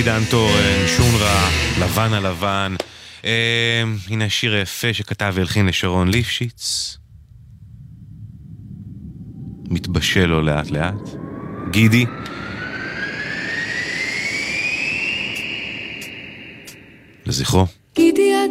עידן תורן, שונרה, לבן הלבן. הנה שיר יפה שכתב והלחין לשרון ליפשיץ, מתבשל לו לאט לאט. גידי, לזכרו. גידי